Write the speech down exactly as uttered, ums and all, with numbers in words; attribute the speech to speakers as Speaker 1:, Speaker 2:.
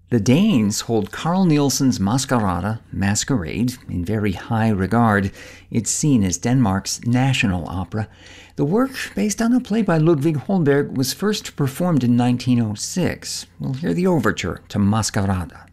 Speaker 1: The Danes hold Carl Nielsen's Maskarada, Masquerade, in very high regard. It's seen as Denmark's national opera. The work, based on a play by Ludwig Holberg, was first performed in nineteen oh six. We'll hear the overture to Maskarada.